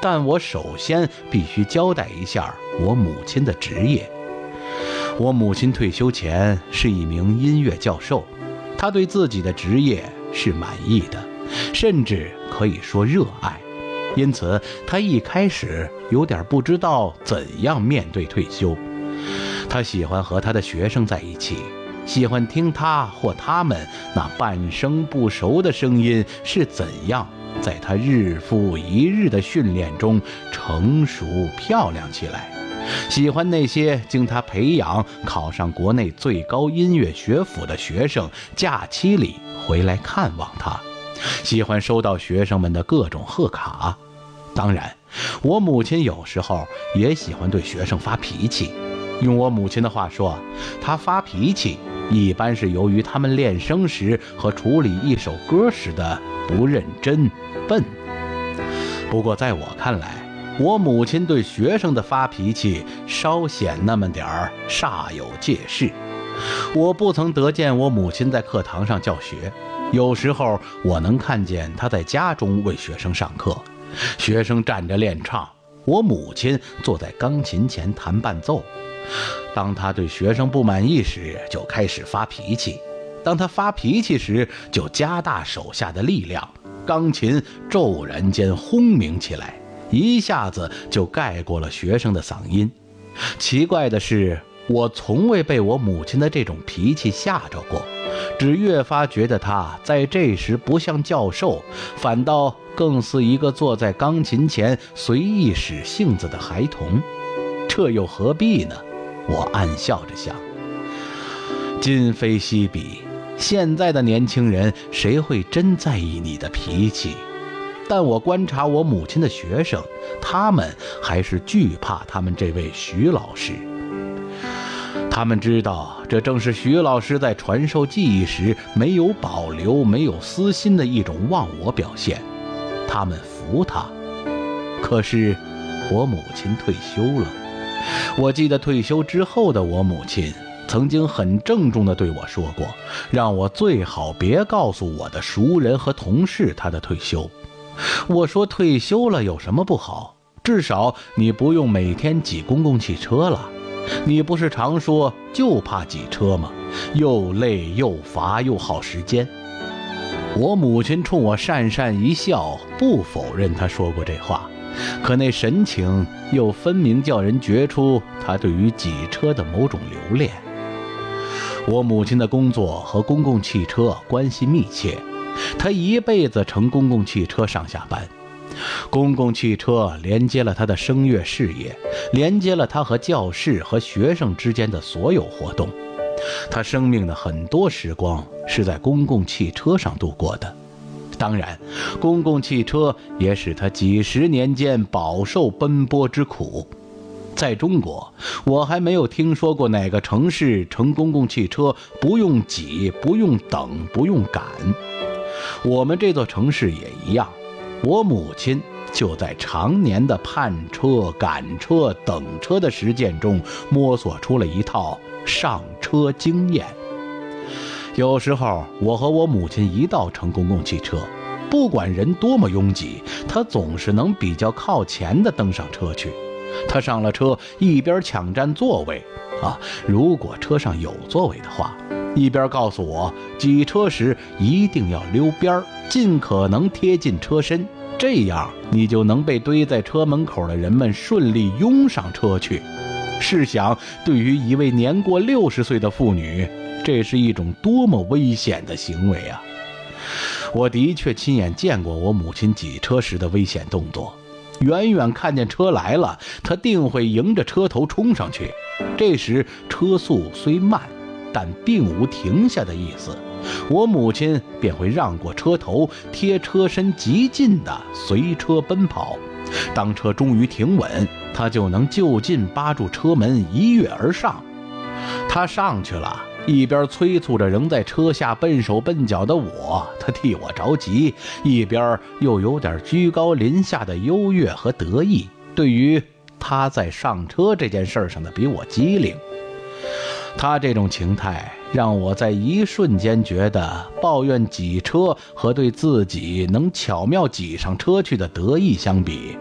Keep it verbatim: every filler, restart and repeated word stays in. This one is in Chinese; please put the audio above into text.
但我首先必须交代一下我母亲的职业。我母亲退休前是一名音乐教授，她对自己的职业是满意的，甚至可以说热爱，因此她一开始有点不知道怎样面对退休。她喜欢和她的学生在一起，喜欢听她或他们那半生不熟的声音是怎样在她日复一日的训练中成熟漂亮起来，喜欢那些经他培养考上国内最高音乐学府的学生假期里回来看望他，喜欢收到学生们的各种贺卡。当然，我母亲有时候也喜欢对学生发脾气。用我母亲的话说，她发脾气一般是由于他们练声时和处理一首歌时的不认真、笨。不过在我看来，我母亲对学生的发脾气稍显那么点儿煞有介事。我不曾得见我母亲在课堂上教学，有时候我能看见她在家中为学生上课，学生站着练唱，我母亲坐在钢琴前弹伴奏。当她对学生不满意时，就开始发脾气；当她发脾气时，就加大手下的力量，钢琴骤然间轰鸣起来，一下子就盖过了学生的嗓音。奇怪的是，我从未被我母亲的这种脾气吓着过，只越发觉得她在这时不像教授，反倒更似一个坐在钢琴前随意使性子的孩童。这又何必呢？我暗笑着想。今非昔比，现在的年轻人谁会真在意你的脾气？但我观察我母亲的学生，他们还是惧怕他们这位徐老师。他们知道，这正是徐老师在传授技艺时没有保留、没有私心的一种忘我表现。他们服他。可是我母亲退休了。我记得退休之后的我母亲曾经很郑重地对我说过，让我最好别告诉我的熟人和同事她的退休。我说退休了有什么不好？至少你不用每天挤公共汽车了。你不是常说就怕挤车吗？又累又乏又耗时间。我母亲冲我讪讪一笑，不否认她说过这话，可那神情又分明叫人觉出她对于挤车的某种留恋。我母亲的工作和公共汽车关系密切，她一辈子乘公共汽车上下班。公共汽车连接了她的声乐事业，连接了她和教室和学生之间的所有活动。她生命的很多时光是在公共汽车上度过的。当然，公共汽车也使她几十年间饱受奔波之苦。在中国，我还没有听说过哪个城市乘公共汽车不用挤、不用等、不用赶。我们这座城市也一样，我母亲就在常年的盼车、赶车、等车的实践中摸索出了一套上车经验。有时候我和我母亲一道乘公共汽车，不管人多么拥挤，她总是能比较靠前地登上车去。她上了车，一边抢占座位啊，如果车上有座位的话，一边告诉我挤车时一定要溜边，尽可能贴近车身，这样你就能被堆在车门口的人们顺利拥上车去。试想，对于一位年过六十岁的妇女，这是一种多么危险的行为啊！我的确亲眼见过我母亲挤车时的危险动作。远远看见车来了，她定会迎着车头冲上去。这时车速虽慢，但并无停下的意思，我母亲便会让过车头，贴车身极近地随车奔跑。当车终于停稳，她就能就近扒住车门，一跃而上。她上去了，一边催促着仍在车下笨手笨脚的我，他替我着急，一边又有点居高临下的优越和得意，对于他在上车这件事上的比我机灵。他这种情态让我在一瞬间觉得，抱怨挤车和对自己能巧妙挤上车去的得意相比，